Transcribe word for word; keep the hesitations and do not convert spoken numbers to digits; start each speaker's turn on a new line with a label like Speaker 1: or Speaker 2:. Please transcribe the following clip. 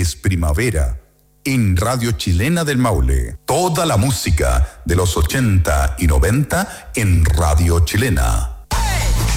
Speaker 1: es primavera. En Radio Chilena del Maule, toda la música de los ochenta y noventa en Radio Chilena.